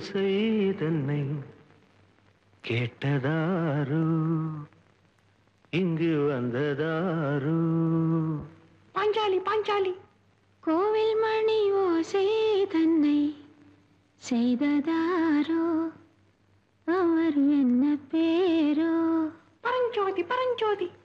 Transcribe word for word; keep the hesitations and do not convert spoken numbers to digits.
செய்தன்னை கேட்டதாரோ இங்கு வந்ததாரோ பாஞ்சாலி பாஞ்சாலி கோவில் மணி ஓசை தன்னை செய்ததாரோ அவர் என்ன பேரோ பரஞ்சோதி பரஞ்சோதி